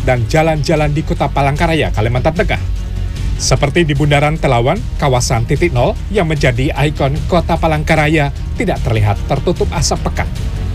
dan jalan-jalan di Kota Palangkaraya, Kalimantan Tengah. Seperti di Bundaran Telawan, kawasan titik nol yang menjadi ikon Kota Palangkaraya tidak terlihat tertutup asap pekat.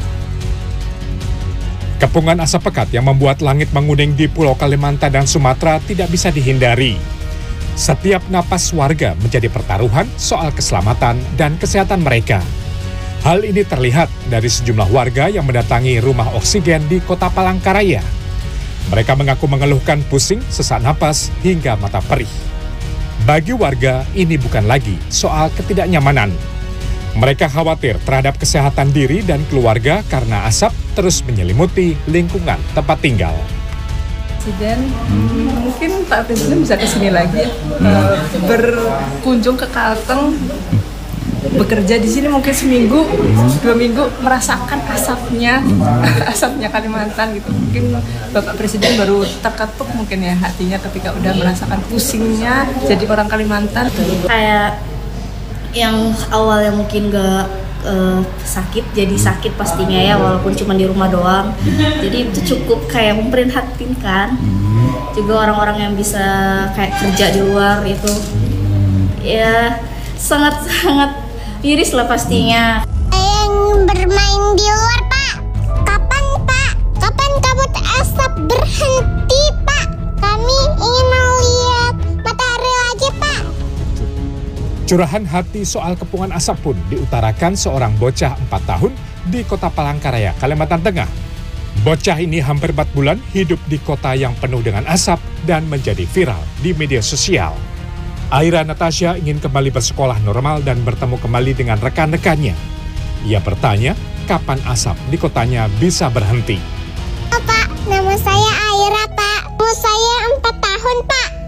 Kepungan asap pekat yang membuat langit menguning di Pulau Kalimantan dan Sumatera tidak bisa dihindari. Setiap napas warga menjadi pertaruhan soal keselamatan dan kesehatan mereka. Hal ini terlihat dari sejumlah warga yang mendatangi rumah oksigen di Kota Palangkaraya. Mereka mengaku mengeluhkan pusing, sesak napas, hingga mata perih. Bagi warga, ini bukan lagi soal ketidaknyamanan. Mereka khawatir terhadap kesehatan diri dan keluarga karena asap terus menyelimuti lingkungan tempat tinggal. Presiden, mungkin Pak Presiden bisa kesini lagi, berkunjung ke Kalteng, bekerja di sini mungkin seminggu, 2 minggu, merasakan asapnya Kalimantan gitu. Mungkin Bapak Presiden baru terketuk mungkin ya hatinya ketika udah merasakan pusingnya jadi orang Kalimantan. Kayak yang awalnya mungkin gak sakit, jadi sakit pastinya ya, walaupun cuma di rumah doang. Jadi itu cukup kayak memprihatinkan. Juga orang-orang yang bisa kayak kerja di luar itu, ya sangat-sangat miris lah pastinya. Yang bermain di luar, Pak. Kapan, Pak? Kapan kabut asap berhenti, Pak? Kami ingin melihat matahari lagi, Pak. Curahan hati soal kepungan asap pun diutarakan seorang bocah 4 tahun di Kota Palangkaraya, Kalimantan Tengah. Bocah ini hampir 4 bulan hidup di kota yang penuh dengan asap dan menjadi viral di media sosial. Aira Natasha ingin kembali bersekolah normal dan bertemu kembali dengan rekan-rekannya. Ia bertanya, kapan asap di kotanya bisa berhenti? Pak, nama saya Aira, Pak. Umur saya 4 tahun, Pak.